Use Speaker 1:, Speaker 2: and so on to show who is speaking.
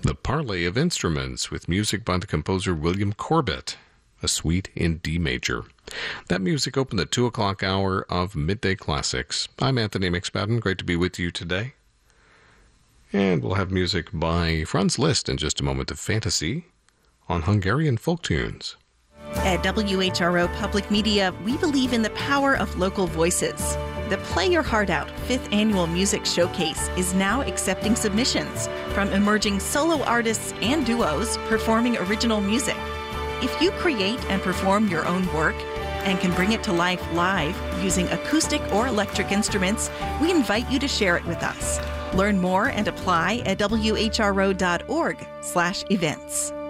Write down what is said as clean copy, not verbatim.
Speaker 1: The Parley of Instruments with music by the composer William Corbett, a suite in D major. That music opened the 2 o'clock hour of Midday Classics. I'm Anthony McSpadden. Great to be with you today. And we'll have music by Franz Liszt in just a moment of fantasy on Hungarian folk tunes.
Speaker 2: At WHRO Public Media, we believe in the power of local voices. The Play Your Heart Out 5th Annual Music Showcase is now accepting submissions from emerging solo artists and duos performing original music. If you create and perform your own work and can bring it to life live using acoustic or electric instruments, we invite you to share it with us. Learn more and apply at whro.org/events.